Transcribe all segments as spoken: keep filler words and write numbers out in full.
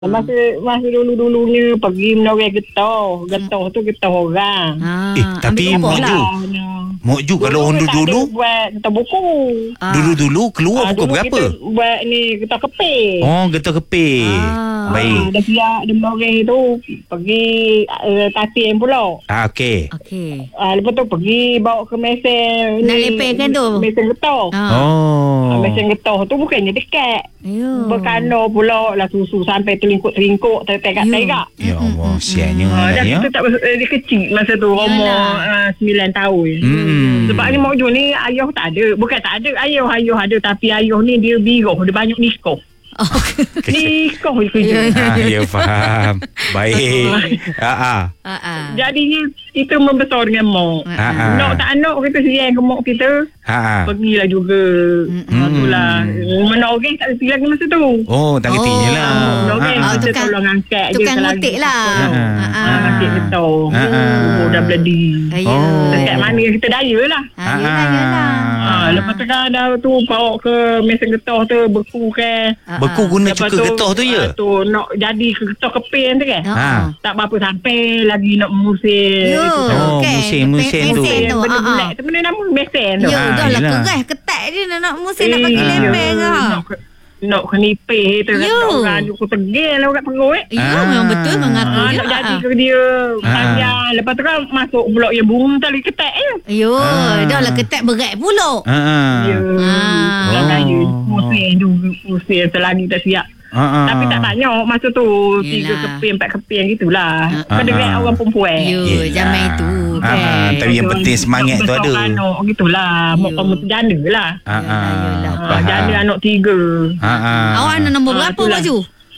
Masa masa dulu-dulunya pergi menoreh getah. Getah tu getah orang. Ha, Eh, tapi Mak Ju, Mak Ju kalau orang dulu-dulu buat getah buku. Ah. dulu-dulu keluar Ah, pukul dulu berapa? kita buat ni getah keping. Oh, getah keping. Ah. Baik. Ah, dah siap dia menoreh tu pergi uh, tatin pula. Ah, okey. Okey. Ah, lepas tu pergi bawa ke mesin Nak ni, lepaskan tu? mesin getah. Ha. Ah, Oh. mesin getah tu bukannya dekat. Ayo. Berkano pula lah susu sampai terlingkuk-terlingkuk tertegak-tegak. Ya Allah, siannya Ah, lah dah ya. kita tak eh, dia kecil masa tu umur uh, sembilan tahun. Hmm. Sebab ni Mak Ju ni ayah tak ada. Bukan tak ada, ayah ayah ada tapi ayah ni dia biroh, dia banyak niskoh. Oh. Niskoh je kerja. Ah, ya faham. Baik. Ha ah. Ha ah. Jadinya kita membesar dengan mak. Ha ah. Nak tak nak kita siang ke mak kita, Ha ah. pergilah juga. Hmm. Itulah. Menoreh tak reti lagi masa tu. Oh, tak kertinya Oh. lah. Menoreh Ha, Ah, kita tukang- tolong angkat je. tukang kalau ngotik lagi- lah. Ha Ha, ah. Angkat getah. Ha, ah. Oh, dah bloody. Ayo. Oh. Dekat mana kita daya lah. Ha, yelah, yelah. Ah, lepas tu kan dah tu bawa ke mesin getah tu beku kan. Beku guna Lepas cuka getah tu ya? ah, tu nak jadi ke getah keping tu kan. Ha. Ha. Tak berapa sampai lagi nak musim. Yo, Oh, okey. musim-musim tu. Mesin tu. Benda Ha, bulat ha. tu benda nama mesin tu. Ya, Ah, dah lah yelah. keras ketat je nak nak musim nak bagi Eh, lembeng ya, ah. Nak ke- nak kenipih tu Yo. kata orang aku tegil lah kat perut. Ya, Ah. memang betul mengaku Ah, je. nak jadi Ah, ke dia Ah. panjang. Lepas tu kan masuk pula yang bunga tali ketat je. ah. Yo, Ah. dah lah ketat berat pula. Ha ah. Ya. Ah. Dah Oh. raya musim juga musim selagi tak siap. Ha ah. Tapi tak banyak masa tu. Tiga Yelah. keping, empat keping gitulah. Ah. Kedengar Ah. orang perempuan. Yo, Yelah. zaman itu Ah, kan. tapi yang penting semangat tu ada. Anak gitulah. Mak Yo. kamu tu janda lah. Ha Yelah, yelah. ah. Ah, janda anak tiga. Ha ah. Awak anak nombor Ah, berapa, itulah. Mak Ju?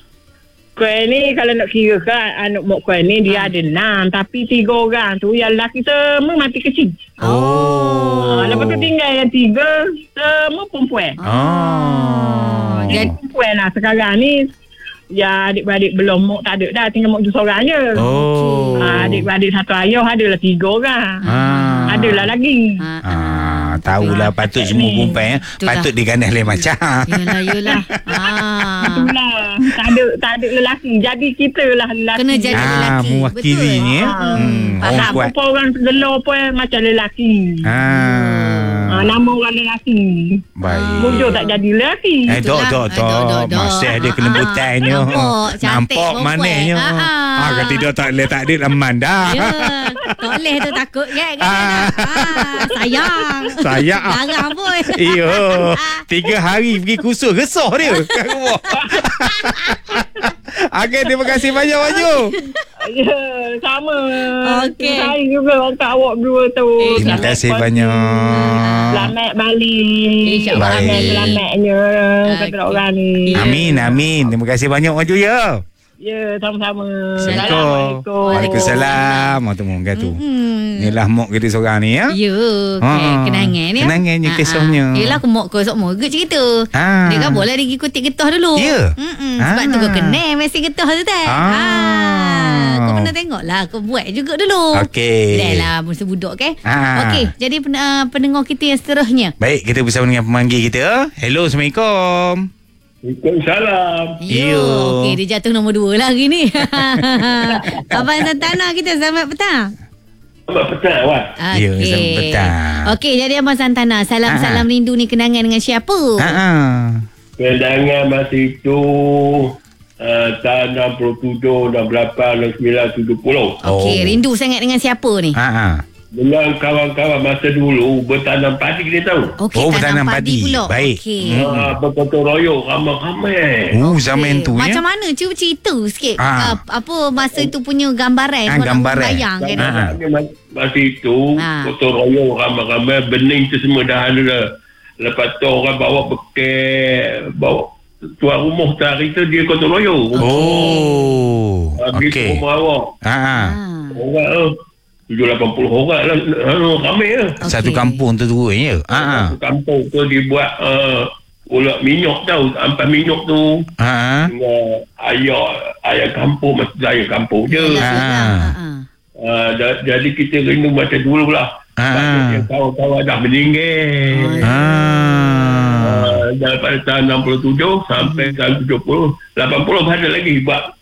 Kuih ni kalau nak kira kan anak mak kuih ni dia ada enam. Tapi tiga orang tu yang lelaki semua mati kecil. Oh. Ah, lepas tu tinggal yang tiga semua perempuan. Oh. Jadi perempuan lah sekarang ni. Ya adik-beradik belum mak tak ada dah. Tinggal mak ju seorang je. Oh. Ah, adik-beradik satu ayah adalah tiga orang. Ah. Adalah lagi. Ha, Ah, tahulah patut semua perempuan ya. Itulah. Patut diganas lain macam. Yelah, yelah. Ah. Itulah. Tak ada tak ada lelaki. Jadi kita lah lelaki. Kena jadi Ah, lelaki. mewakilinya. Betul. Hmm, Tak orang kuat. apa orang gelor pun macam lelaki. Ah. Ah, nama orang lelaki. Baik. Mujur tak jadi lelaki. Eh, dok, Itulah. dok, Eh, dok, dok, dok. dok. Masih ada Ah, kelembutannya. ah, nampak, cantik Nampak perempuan. manehnya. Ah, ah. Ah, kalau tidak tak boleh tak ada leman dah. Ya, tak boleh tu takut kan? kan? Ah. Ah, sayang. Sayang. Darah pun. Iyo, tiga hari pergi kusur gesah dia kat rumah. Okey, terima kasih banyak Maju. Ya, sama. Okey. Saya juga untuk awak dua tu. Eh, Terima Selamat kasih pagi. banyak. Selamat balik. InsyaAllah. Baik. Selamat selamatnya kata Okey. orang ni. Amin, amin. Terima kasih banyak Maju ya. Ya, sama-sama. Assalamualaikum. Waalaikumsalam. Mak tu mungkin tu. Hmm. Inilah mak kita seorang ni ya. Ya, okay. Ah. Kenangan ni. Kenangannya, Ah, ah. kisahnya. Yelah, aku mau kau sok mau ke cerita. Ah. Dia kan boleh dia ikuti getah dulu. Ya? Mm-mm. Sebab Ah. tu kau kenal mesti getah tu tak? Ah. Ah. Kau pernah tengok lah. Kau buat juga dulu. Okey. Dah lah, masa budak ke? Ah. Okey, jadi pen- uh, pendengar kita yang seterusnya. Baik, kita bersama dengan pemanggil kita. Hello, Assalamualaikum. Waalaikumsalam. Yo, Yo. okey, dia jatuh nombor dua lah hari ni. Abang Santana kita, selamat petang. Selamat petang, Wan. Ya, selamat petang. Okey, jadi Abang Santana, salam-salam Ah. rindu ni kenangan dengan siapa? Ha ah. Kedangan masa itu uh, tahun enam puluh tujuh, enam puluh lapan, enam puluh sembilan, tujuh puluh. Okey, Oh. rindu sangat dengan siapa ni? Ha ah. Dengan kawan-kawan masa dulu bertanam padi kita tahu. Okey, Oh, tanam bertanam padi padi. pula. Baik. Okey. Hmm. Ah, bergotong royong ramai-ramai. Oh, zaman tu ya. Macam mana? Cuba cerita sikit. Ah. Uh, apa masa itu punya gambaran. Ah, Kau nak gambaran. bayang kan? Ah. Gambarnya mas- Masa itu Ah. gotong royong ramai-ramai, bening tu semua dah ada dah. Lepas tu orang bawa bekal, bawa tuan rumah tu hari tu dia gotong royong. Oh. Habis Okey. rumah awak. Ha ah. Ah. Orang tu tujuh lapan puluh orang lah. Anu, ramai lah. Satu Okey. kampung tu turun ya. Ha ah. Satu kampung tu dibuat uh, ulat minyak tahu. Ampas minyak tu. Ha ah. Dengan ayah, ayah kampung. Maksud ayah kampung je. Yelah, Ah. yelah. Ah, ah. Uh, jadi kita rindu macam dulu lah. Ah. Yang kawan-kawan dah meninggal. Ah. Uh, daripada tahun enam puluh tujuh sampai tahun tujuh puluh, lapan puluh ada lagi buat